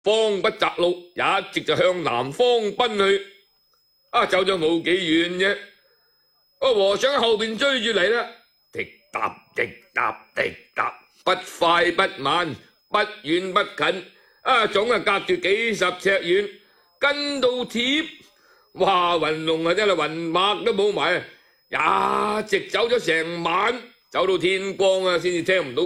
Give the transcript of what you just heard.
方不擇路，一直就向南方奔去。走咗冇幾遠啫，和尚喺後邊追住嚟啦，滴答滴答滴答，不快不慢，不遠不近，總係隔住幾十尺遠，跟到貼，哇！雲龍真係雲脈都冇埋，一直走咗成晚，走到天光先至聽唔到